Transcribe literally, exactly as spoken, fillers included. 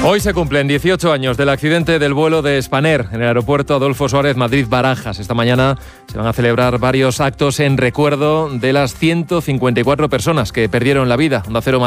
Hoy se cumplen dieciocho años del accidente del vuelo de Spanair en el aeropuerto Adolfo Suárez Madrid-Barajas. Esta mañana se van a celebrar varios actos en recuerdo de las ciento cincuenta y cuatro personas que perdieron la vida. Onda Cero